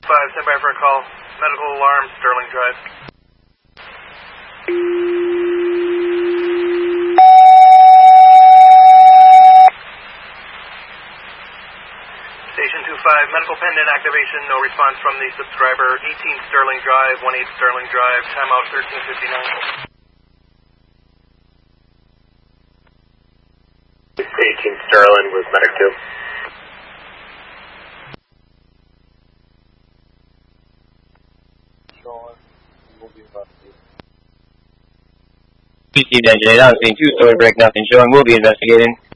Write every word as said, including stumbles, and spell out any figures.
five, stand by for a call. Medical alarm, Sterling Drive. Station two five, medical pendant activation, no response from the subscriber. eighteen Sterling Drive, eighteen Sterling Drive, timeout thirteen fifty-nine. eighteen Sterling with Medic two. Received engine eight out, two, Sterling break, nothing showing, we'll be investigating.